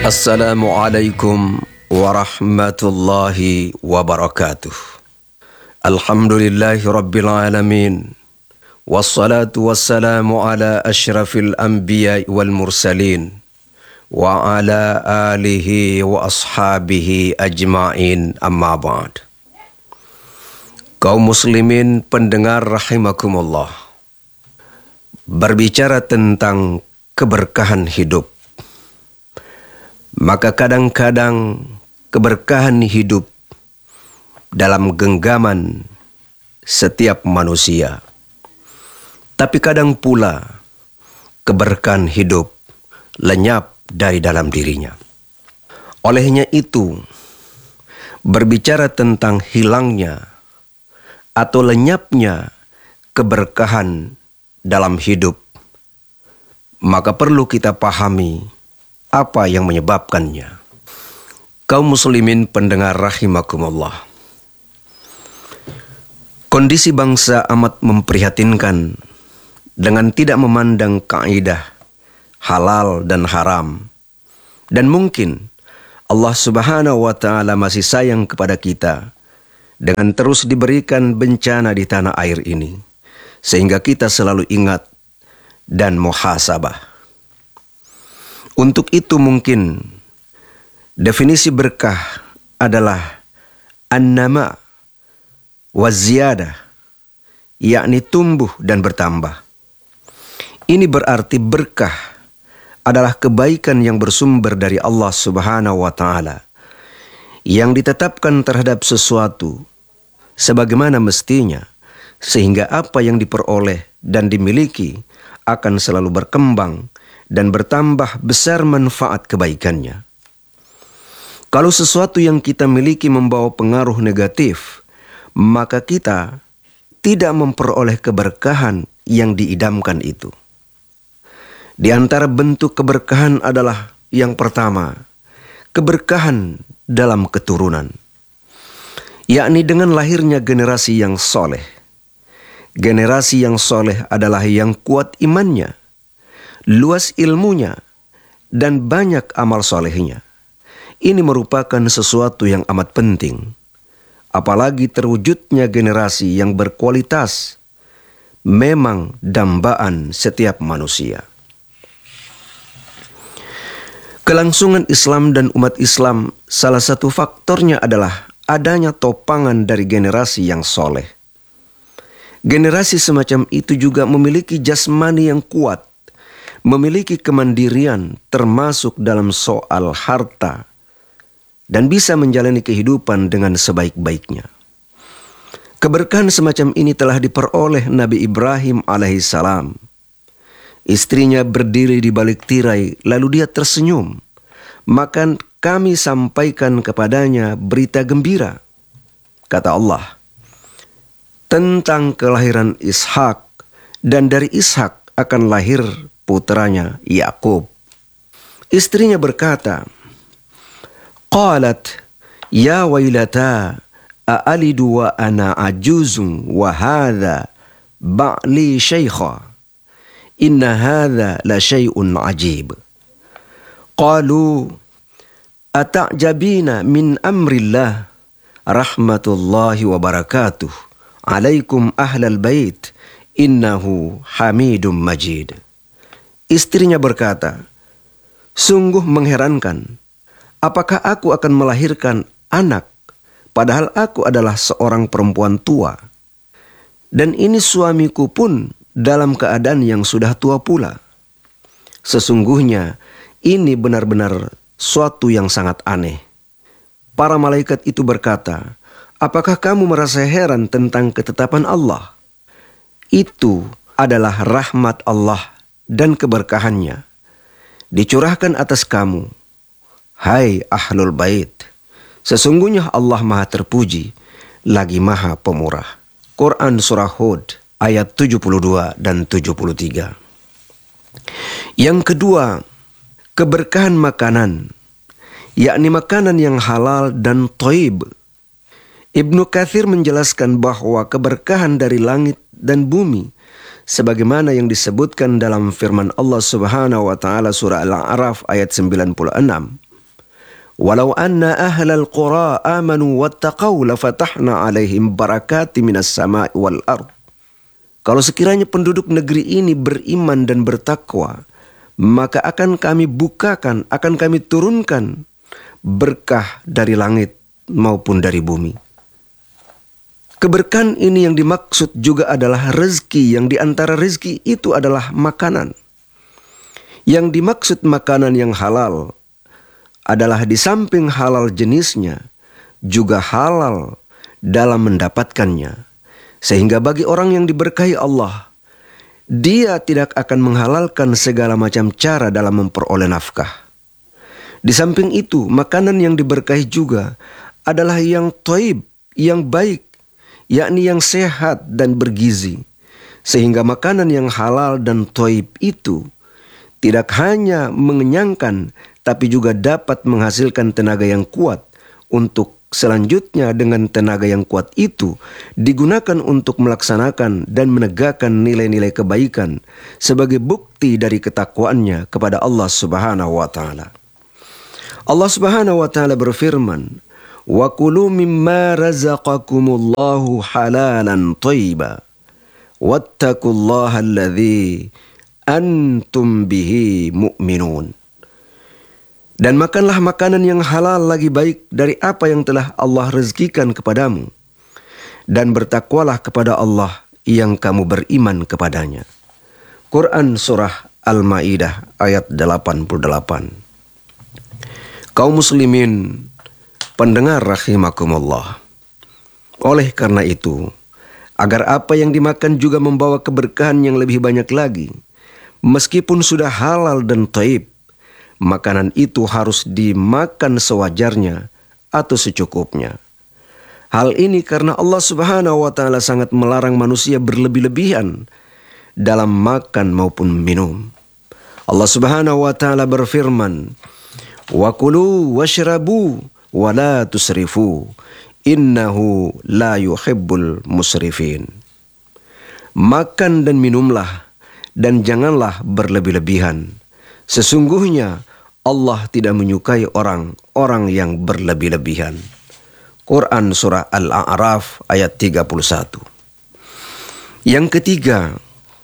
Assalamualaikum warahmatullahi wabarakatuh. Alhamdulillahi rabbil alamin. Wassalatu wassalamu ala ashrafil anbiya wal mursalin. Wa ala alihi wa ashabihi ajma'in, amma ba'd. Kaum muslimin pendengar rahimakumullah. Berbicara tentang keberkahan hidup, maka kadang-kadang keberkahan hidup dalam genggaman setiap manusia. Tapi kadang pula keberkahan hidup lenyap dari dalam dirinya. Olehnya itu, berbicara tentang hilangnya atau lenyapnya keberkahan dalam hidup, maka perlu kita pahami apa yang menyebabkannya. Kaum muslimin pendengar rahimakumullah. Kondisi bangsa amat memprihatinkan dengan tidak memandang kaidah halal dan haram. Dan mungkin Allah Subhanahu wa ta'ala masih sayang kepada kita dengan terus diberikan bencana di tanah air ini, sehingga kita selalu ingat dan muhasabah. Untuk itu mungkin definisi berkah adalah an-nama wa ziyadah, yakni tumbuh dan bertambah. Ini berarti berkah adalah kebaikan yang bersumber dari Allah Subhanahu wa ta'ala, yang ditetapkan terhadap sesuatu sebagaimana mestinya, sehingga apa yang diperoleh dan dimiliki akan selalu berkembang dan bertambah besar manfaat kebaikannya. Kalau sesuatu yang kita miliki membawa pengaruh negatif, maka kita tidak memperoleh keberkahan yang diidamkan itu. Di antara bentuk keberkahan adalah yang pertama, keberkahan dalam keturunan, yakni dengan lahirnya generasi yang soleh. Generasi yang soleh adalah yang kuat imannya, luas ilmunya, dan banyak amal solehnya. Ini merupakan sesuatu yang amat penting, apalagi terwujudnya generasi yang berkualitas memang dambaan setiap manusia. Kelangsungan Islam dan umat Islam, salah satu faktornya adalah adanya topangan dari generasi yang soleh. Generasi semacam itu juga memiliki jasmani yang kuat, memiliki kemandirian termasuk dalam soal harta, dan bisa menjalani kehidupan dengan sebaik-baiknya. Keberkahan semacam ini telah diperoleh Nabi Ibrahim alaihissalam. Istrinya berdiri di balik tirai, lalu dia tersenyum. Maka kami sampaikan kepadanya berita gembira. Kata Allah, tentang kelahiran Ishak, dan dari Ishak akan lahir putranya Yakub. Istrinya berkata, qalat, ya wailata, a'alidu wa ana ajuzun wa hadha ba'li syaikha. Inna hadha la syai'un ajib. Qalu ata'jabina min amrillah, rahmatullahi wa barakatuh alaikum ahlal bait, innahu hamidum majid. Istrinya berkata, sungguh mengherankan, apakah aku akan melahirkan anak padahal aku adalah seorang perempuan tua, dan ini suamiku pun dalam keadaan yang sudah tua pula. Sesungguhnya ini benar-benar suatu yang sangat aneh. Para malaikat itu berkata, apakah kamu merasa heran tentang ketetapan Allah? Itu adalah rahmat Allah dan keberkahannya dicurahkan atas kamu, hai ahlul bait. Sesungguhnya Allah maha terpuji lagi maha pemurah. Quran Surah Hud ayat 72 dan 73. Yang kedua, keberkahan makanan, yakni makanan yang halal dan thayyib. Ibnu Katsir menjelaskan bahwa keberkahan dari langit dan bumi, sebagaimana yang disebutkan dalam firman Allah Subhanahu wa taala surah Al-A'raf ayat 96, Walau anna ahlal qura amanu wattaqau lafatahna alaihim barakati minas sama'i wal ard. Kalau sekiranya penduduk negeri ini beriman dan bertakwa, maka akan kami bukakan, akan kami turunkan berkah dari langit maupun dari bumi. Keberkahan ini yang dimaksud juga adalah rezeki, yang diantara rezeki itu adalah makanan. Yang dimaksud makanan yang halal adalah di samping halal jenisnya, juga halal dalam mendapatkannya. Sehingga bagi orang yang diberkahi Allah, dia tidak akan menghalalkan segala macam cara dalam memperoleh nafkah. Di samping itu, makanan yang diberkahi juga adalah yang thayyib, yang baik, yakni yang sehat dan bergizi. Sehingga makanan yang halal dan thayyib itu tidak hanya mengenyangkan, tapi juga dapat menghasilkan tenaga yang kuat untuk selanjutnya dengan tenaga yang kuat itu digunakan untuk melaksanakan dan menegakkan nilai-nilai kebaikan sebagai bukti dari ketakwaannya kepada Allah Subhanahu wa taala. Allah Subhanahu wa taala berfirman, "Wa kulu mimma razaqakumullahu halalan thayyiba wattaqullaha alladzi antum bihi mu'minun." Dan makanlah makanan yang halal lagi baik dari apa yang telah Allah rezekikan kepadamu. Dan bertakwalah kepada Allah yang kamu beriman kepadanya. Quran Surah Al-Ma'idah ayat 88. Kaum muslimin, pendengar rahimakumullah. Oleh karena itu, agar apa yang dimakan juga membawa keberkahan yang lebih banyak lagi, meskipun sudah halal dan thayyib, makanan itu harus dimakan sewajarnya atau secukupnya. Hal ini karena Allah Subhanahu wa taala sangat melarang manusia berlebih-lebihan dalam makan maupun minum. Allah Subhanahu wa taala berfirman, "Wa kulu washrabu wa la tusrifu, innahu la yuhibbul musrifin." Makan dan minumlah dan janganlah berlebih-lebihan. Sesungguhnya Allah tidak menyukai orang-orang yang berlebih-lebihan. Quran Surah Al-A'raf ayat 31. Yang ketiga,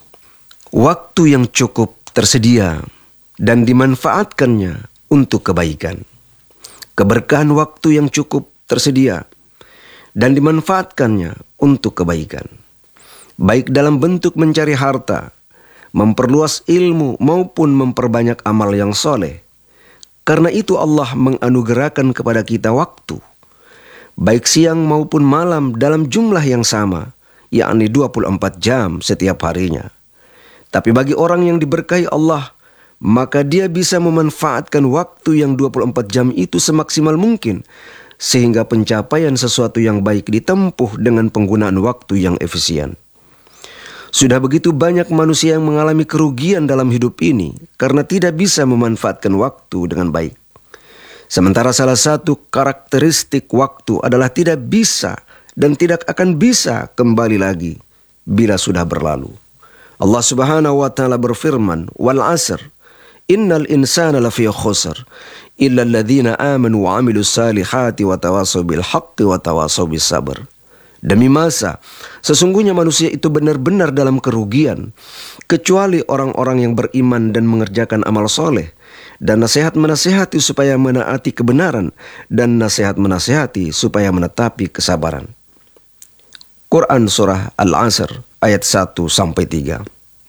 waktu yang cukup tersedia dan dimanfaatkannya untuk kebaikan. Keberkahan waktu yang cukup tersedia dan dimanfaatkannya untuk kebaikan. Baik dalam bentuk mencari harta, memperluas ilmu maupun memperbanyak amal yang soleh. Karena itu Allah menganugerahkan kepada kita waktu, baik siang maupun malam dalam jumlah yang sama, yakni 24 jam setiap harinya. Tapi bagi orang yang diberkahi Allah, maka dia bisa memanfaatkan waktu yang 24 jam itu semaksimal mungkin, sehingga pencapaian sesuatu yang baik ditempuh dengan penggunaan waktu yang efisien. Sudah begitu banyak manusia yang mengalami kerugian dalam hidup ini karena tidak bisa memanfaatkan waktu dengan baik. Sementara salah satu karakteristik waktu adalah tidak bisa dan tidak akan bisa kembali lagi bila sudah berlalu. Allah Subhanahu wa taala berfirman, "Wal 'asr, innal insana lafi khusr, illa alladhina amanu wa 'amilus salihati wa tawasaw bil haqqi wa tawasaw bis sabr." Demi masa, sesungguhnya manusia itu benar-benar dalam kerugian, kecuali orang-orang yang beriman dan mengerjakan amal soleh, dan nasihat menasihati supaya menaati kebenaran, dan nasihat menasihati supaya menetapi kesabaran. Quran Surah Al-Asr ayat 1-3.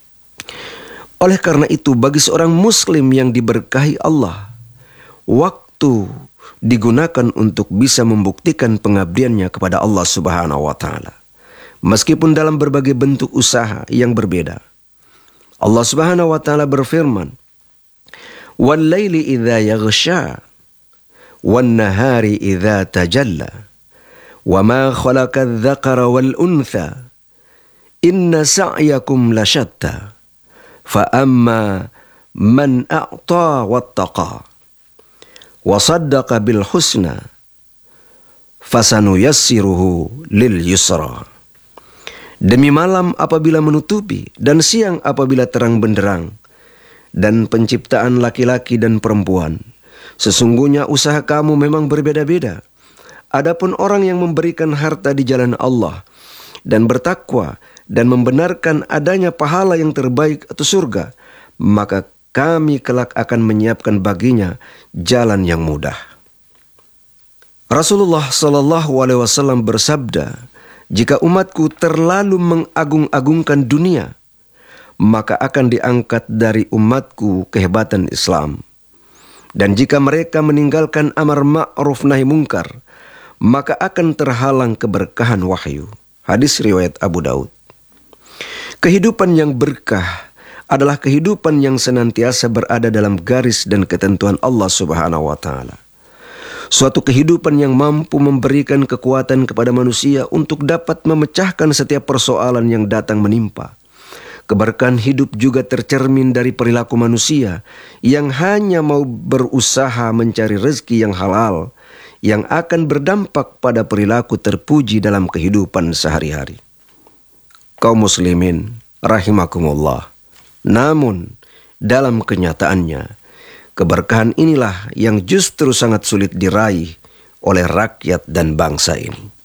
Oleh karena itu, bagi seorang muslim yang diberkahi Allah, waktu digunakan untuk bisa membuktikan pengabdiannya kepada Allah Subhanahu wa taala, meskipun dalam berbagai bentuk usaha yang berbeda. Allah Subhanahu wa taala berfirman, "Wal laili idza yaghsha, wan nahari idza tajalla, wa ma khalaqa adh-dhakara wal untha, inna sa'yakum lasyatta, fa amma man a'ta wattaqa wa saddaqa bil husna fasanuyassiruhu lil yusra." Demi malam apabila menutupi dan siang apabila terang benderang, dan penciptaan laki-laki dan perempuan, Sesungguhnya usaha kamu memang berbeda-beda. Adapun orang yang memberikan harta di jalan Allah dan bertakwa dan membenarkan adanya pahala yang terbaik atau surga, maka kami kelak akan menyiapkan baginya jalan yang mudah. Rasulullah SAW bersabda, jika umatku terlalu mengagung-agungkan dunia, maka akan diangkat dari umatku kehebatan Islam. Dan jika mereka meninggalkan amar ma'ruf nahi mungkar, maka akan terhalang keberkahan wahyu. Hadis riwayat Abu Daud. Kehidupan yang berkah adalah kehidupan yang senantiasa berada dalam garis dan ketentuan Allah Subhanahu wa Ta'ala. Suatu kehidupan yang mampu memberikan kekuatan kepada manusia untuk dapat memecahkan setiap persoalan yang datang menimpa. Keberkahan hidup juga tercermin dari perilaku manusia yang hanya mau berusaha mencari rezeki yang halal, yang akan berdampak pada perilaku terpuji dalam kehidupan sehari-hari. Kaum muslimin rahimakumullah. Namun dalam kenyataannya, keberkahan inilah yang justru sangat sulit diraih oleh rakyat dan bangsa ini.